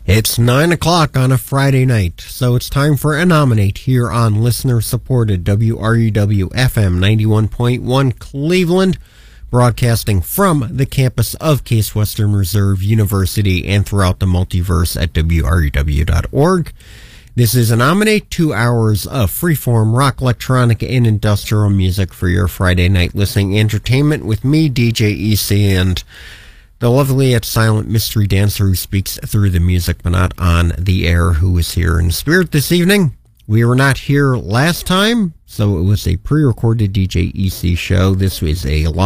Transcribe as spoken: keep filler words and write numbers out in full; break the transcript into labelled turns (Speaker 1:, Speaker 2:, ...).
Speaker 1: It's nine o'clock on a Friday night, so it's time for a Nominate here on listener-supported W R U W F M ninety-one point one Cleveland, broadcasting from the campus of Case Western Reserve University and throughout the multiverse at W R U W dot org. This is a Nominate, two hours of freeform rock, electronic, and industrial music for your Friday night listening entertainment with me, D J E C, and the lovely yet silent mystery dancer who speaks through the music but not on the air, who is here in spirit this evening. We were not here last time, so it was a pre-recorded D J E C show. This was a live